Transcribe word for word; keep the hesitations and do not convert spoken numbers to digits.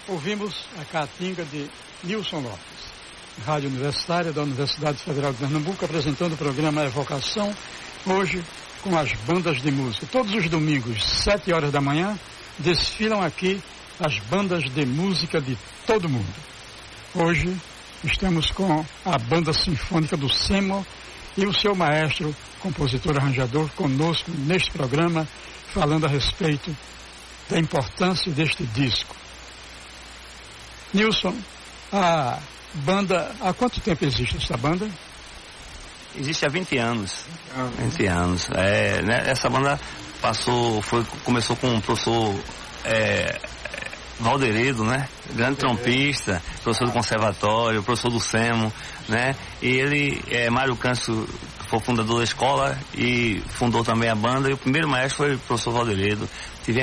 Ouvimos a caatinga de Nilson Lopes, Rádio Universitária da Universidade Federal de Pernambuco, apresentando o programa Evocação, hoje com as bandas de música. Todos os domingos, sete horas da manhã, desfilam aqui as bandas de música de todo mundo. Hoje estamos com a Banda Sinfônica do SEMO e o seu maestro, compositor arranjador, conosco neste programa, falando a respeito da importância deste disco. Nilson, a banda, há quanto tempo existe essa banda? Existe há vinte anos. vinte anos. É, né, essa banda passou, foi, começou com o professor é, Valderedo, né? Grande trompista, professor do conservatório, professor do SEMO, né? E ele, é, Mário Câncio, foi fundador da escola e fundou também a banda, e o primeiro maestro foi o professor Valderedo.